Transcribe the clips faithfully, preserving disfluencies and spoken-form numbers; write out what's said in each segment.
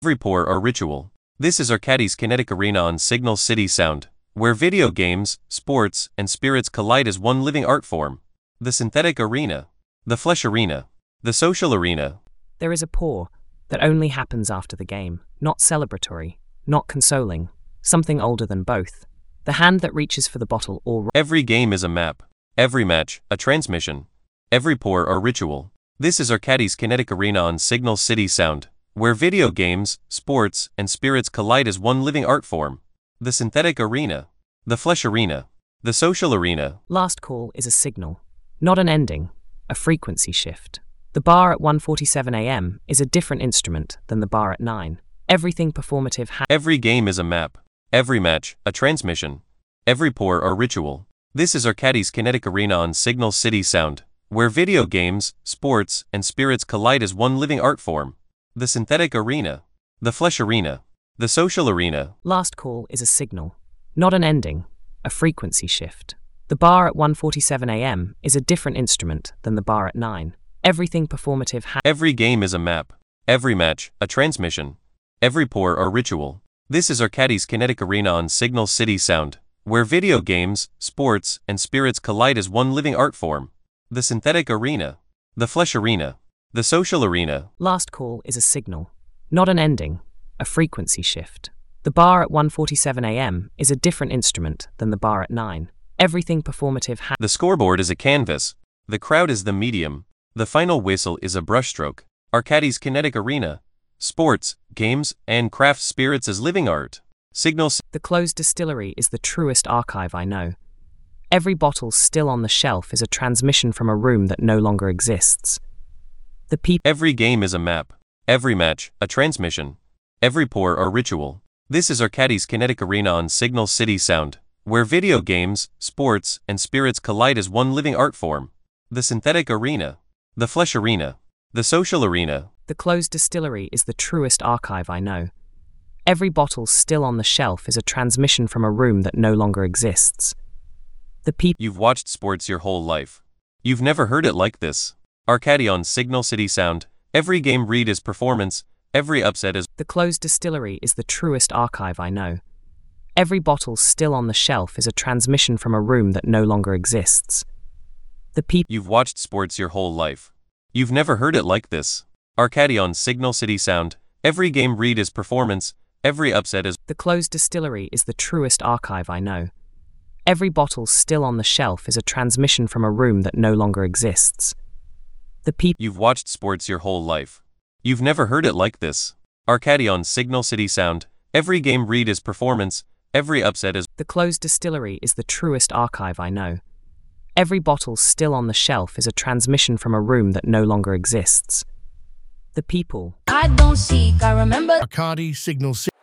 Every pour or ritual. This is Arcadis Kinetic Arena on Signal City Sound, where video games, sports, and spirits collide as one living art form. The synthetic arena, the flesh arena, the social arena. There is a pour that only happens after the game, not celebratory, not consoling, something older than both. The hand that reaches for the bottle or... Every game is a map, every match, a transmission, every pour or ritual. This is Arcadis Kinetic Arena on Signal City Sound, where video games, sports, and spirits collide as one living art form. The synthetic arena, the flesh arena, the social arena. Last call is a signal, not an ending, a frequency shift. The bar at one forty-seven a m is a different instrument than the bar at nine. Everything performative ha- Every game is a map, every match, a transmission, every pour or ritual. This is Arcadis Kinetic Arena on Signal City Sound, where video games, sports, and spirits collide as one living art form. The synthetic arena, the flesh arena, the social arena. Last call is a signal, not an ending, a frequency shift. The bar at one forty-seven a m is a different instrument than the bar at nine. Everything performative ha- Every game is a map, every match, a transmission, every pour or ritual. This is Arcadis Kinetic Arena on Signal City Sound, where video games, sports, and spirits collide as one living art form. The synthetic arena, the flesh arena, the social arena. Last call is a signal, not an ending, a frequency shift. The bar at one forty-seven a m is a different instrument than the bar at nine. Everything performative ha- The scoreboard is a canvas, the crowd is the medium, the final whistle is a brushstroke. Arcadis Kinetic Arena, sports, games, and craft spirits as living art. Signal. The closed distillery is the truest archive I know. Every bottle still on the shelf is a transmission from a room that no longer exists. The people. Every game is a map, every match, a transmission, every pour or ritual. This is Arcadis Kinetic Arena on Signal City Sound, where video games, sports, and spirits collide as one living art form. The synthetic arena, the flesh arena, the social arena. The closed distillery is the truest archive I know. Every bottle still on the shelf is a transmission from a room that no longer exists. The people. You've watched sports your whole life. You've never heard it like this. Arcadi on Signal City Sound, every game read is performance, every upset is... The closed distillery is the truest archive I know. Every bottle still on the shelf is a transmission from a room that no longer exists. The people. You've watched sports your whole life. You've never heard it like this. Arcadi on Signal City Sound, every game read is performance, every upset is... The closed distillery is the truest archive I know. Every bottle still on the shelf is a transmission from a room that no longer exists. The people. You've watched sports your whole life. You've never heard it like this. Arcadi on Signal City Sound, every game read is performance, every upset is... The closed distillery is the truest archive I know. Every bottle still on the shelf is a transmission from a room that no longer exists. The people. I don't seek, I remember. Arcadi Signal City.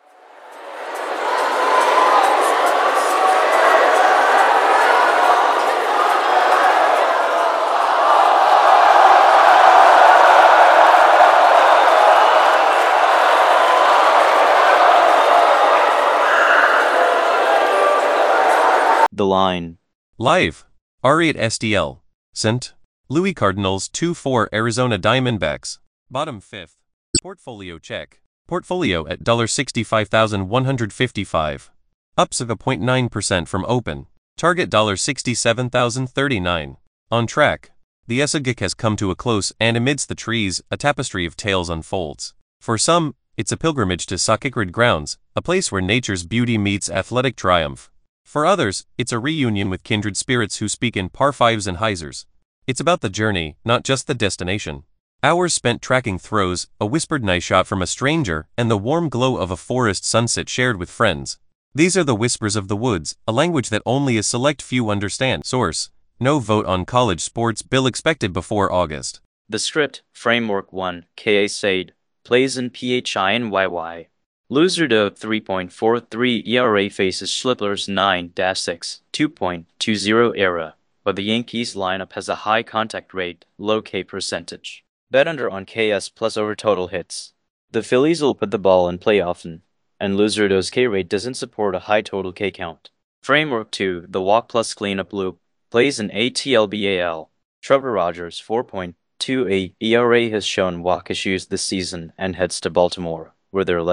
The line. Live. R eight S D L. Saint Louis Cardinals two four Arizona Diamondbacks. Bottom fifth. Portfolio check. Portfolio at sixty-five thousand one hundred fifty-five dollars. Ups of zero point nine percent from open. Target sixty-seven thousand thirty-nine dollars. On track. The S A G I C has come to a close, and amidst the trees, a tapestry of tales unfolds. For some, it's a pilgrimage to Sakicrid grounds, a place where nature's beauty meets athletic triumph. For others, it's a reunion with kindred spirits who speak in par fives and hyzers. It's about the journey, not just the destination. Hours spent tracking throws, a whispered night shot from a stranger, and the warm glow of a forest sunset shared with friends. These are the whispers of the woods, a language that only a select few understand. Source: no vote on college sports bill expected before August. The script, Framework one, K A Sade, plays in P H I N Y Y. Luzardo three point four three E R A faces Schlippler's nine six, two point two zero era, but the Yankees lineup has a high contact rate, low K percentage. Bet under on K S plus over total hits. The Phillies will put the ball in play often, and Luzardo's K rate doesn't support a high total K count. Framework two, the walk plus cleanup loop, plays in A T L B A L. Trevor Rogers four point two eight E R A has shown walk issues this season and heads to Baltimore, where they're led